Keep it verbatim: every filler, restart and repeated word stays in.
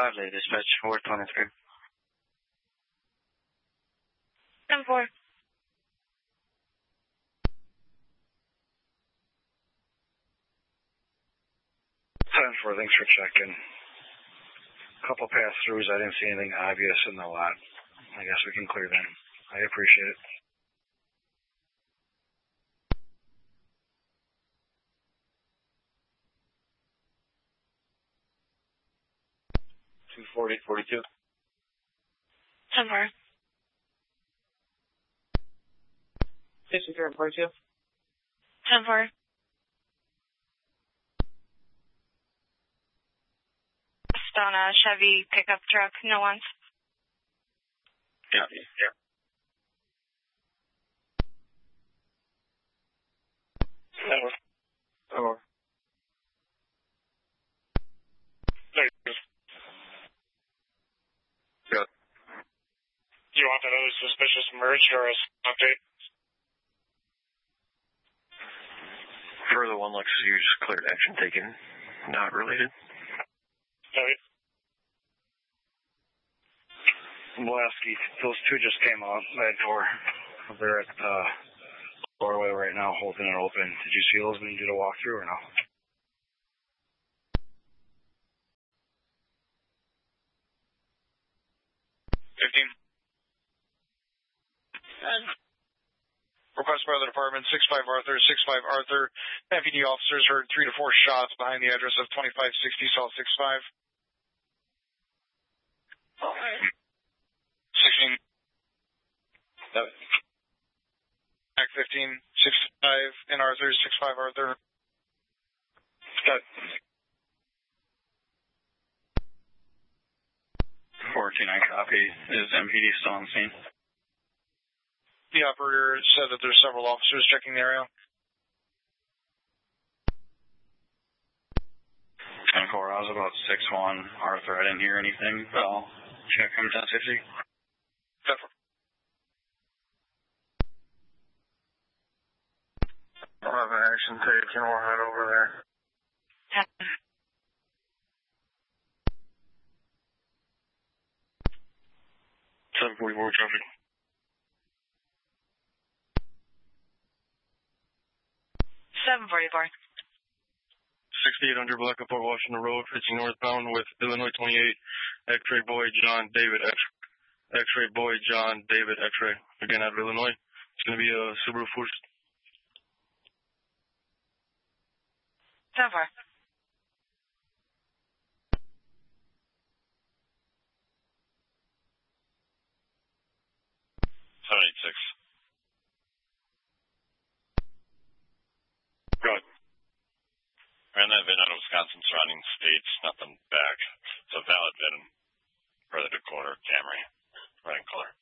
five, lady dispatch, four twenty-three. ten four. ten four, thanks for checking. Couple pass-throughs, I didn't see anything obvious in the lot. I guess we can clear them. I appreciate it. two forty, forty-two. ten four. Station here, forty-two. ten four. On a Chevy pickup truck, no one's. Yeah, yeah. Never. Never. There you go. Good. Do you want another suspicious merge or a update? For the one Lexus, you just cleared action taken, not related. Sorry. Mulaski, those two just came out that door. They're at the doorway right now, holding it open. Did you see those when you did a walkthrough or no? fifteen. And request by the department, six five Arthur, six five Arthur. M P D officers heard three to four shots behind the address of twenty-five sixty South six five. All right. sixteen. Seven. Act fifteen, six five in Arthur, six five Arthur. Got fourteen, I copy. Is M P D still on scene? The operator said that there's several officers checking the area. ten four, I was about six one. Arthur, I didn't hear anything, but I'll check him ten fifty. ten four. I'll have an action taken. We'll head over there. ten. seven forty-four traffic. seven forty-four. sixty-eight hundred Black Port Washington Road, reaching northbound with Illinois twenty-eight, X-ray boy John David, X- X-ray boy John David, X-ray. Again, out of Illinois. It's going to be a Subaru Force. ten four. seven eight six. Good. Ran that VIN out of Wisconsin surrounding states, nothing back. It's a valid VIN for the Dakota Camry. Running color.